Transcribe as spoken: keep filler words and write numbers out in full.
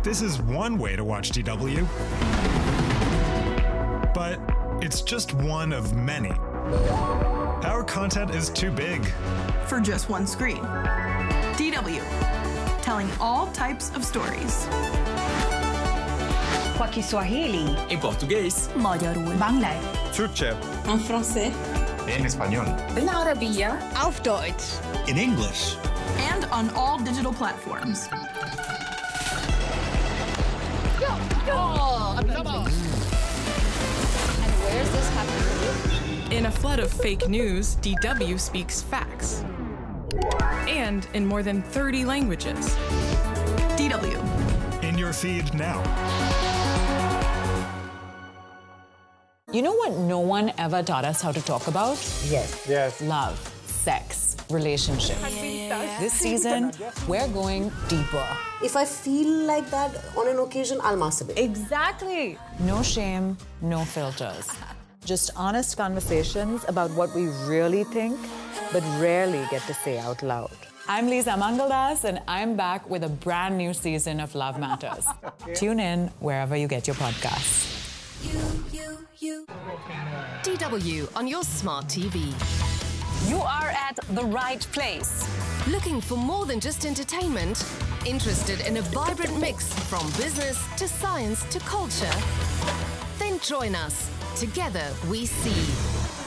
This is one way to watch D W. But it's just one of many. Our content is too big for just one screen. D W, telling all types of stories. Kwa Kiswahili. En português. Magyarul. Bangla. Türkçe. En français. En español. بالعربية. Auf Deutsch. In English. And on all digital platforms. Oh, And where's this happening? In a flood of fake news, D W speaks facts. And in more than thirty languages. D W. In your feed now. You know what no one ever taught us how to talk about? Yes. Yes. Love, sex, relationship. This season, we're going deeper. If I feel like that on an occasion, I'll masturbate. Exactly. No shame, no filters. Just honest conversations about what we really think, but rarely get to say out loud. I'm Lisa Mangaldas, and I'm back with a brand new season of Love Matters. Tune in wherever you get your podcasts. You, you, you. D W on your smart T V. You are at the right place. Looking for more than just entertainment? Interested in a vibrant mix from business to science to culture? Then join us. Together we see.